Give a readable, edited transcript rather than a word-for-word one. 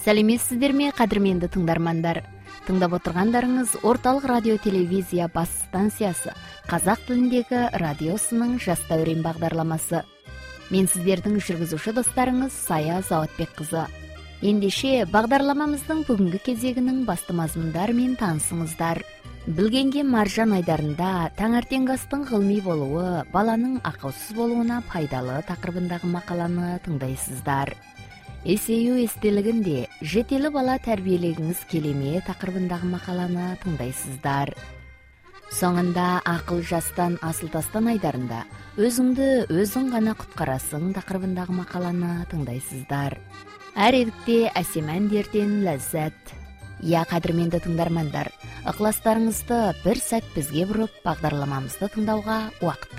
Сәлеметсіздер ме, қадірменді тыңдармандар? Тыңдап отырғандарыңыз орталық радио телевизия бас станциясы қазақ тіліндегі радиосының жас дәурен бағдарламасы. Мен сіздердің жүргізуші достарыңыз Сая Зауытбек қызы. Ендеше бағдарламамыздың бүгінгі кезегінің басты мазмұндарымен танысыңыздар. Білгенге маржан айдарында таңертеңгі астың ғылыми болуы, баланың ақаусыз болуына пайдалы тақырыбындағы мақаланы тыңдайсыздар. Есею естелігінде жетелі бала тәрбиелегіңіз келеме тақырыбындағы мақаланы тыңдайсыздар. Соңында ақыл жастан асыл тастан айдарында өзіңді өзің ғана құтқарасың тақырыбындағы мақаланы тыңдайсыздар. Әр едікте әсем әндерден ләззат. Я, қадірменді тыңдармандар, ықыластарыңызды бір сәт бізге бұрып бағдарламамызды тыңдауға уақыт